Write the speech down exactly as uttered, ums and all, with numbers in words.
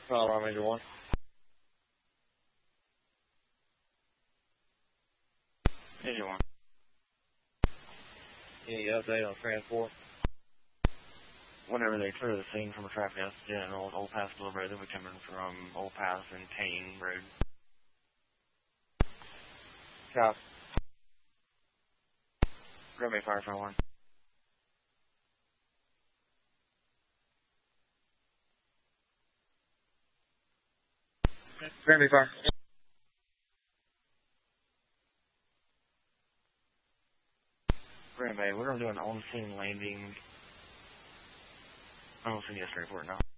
Colorado Major one. Major one. Any update on transport? Whenever they clear the scene from a traffic accident in Old, Old Pass Delivery, they'll be coming from Old Pass and Kane Road. Cop. Grab me a Firefly one. Grab me fire. Grab me. We're going to do an on-scene landing. I don't see you straight for it now.